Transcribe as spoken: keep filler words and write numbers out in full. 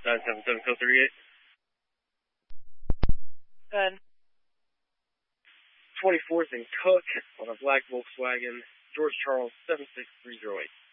nine seven seven, code thirty-eight. Good. twenty-fourth and Cook on a black Volkswagen, George Charles seven six three zero eight.